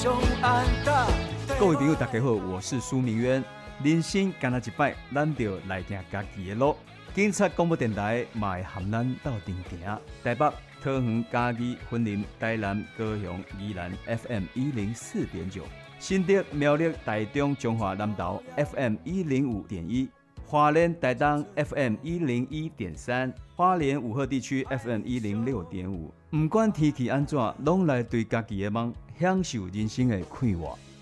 上安踏。 各位朋友，大家好，我是苏明渊。人生干那一摆，咱就来行家己的路。警察广播电台嘛会含咱斗阵行。台北、桃园、嘉义、云林、台南、高雄、宜兰 FM 104.9，新竹、苗栗、台中、中华南投 FM 105.1。花莲、台东 FM 101.3，花莲武鹤地区 FM 106.5。不管天气安怎，拢来对家己的梦享受人生的快活。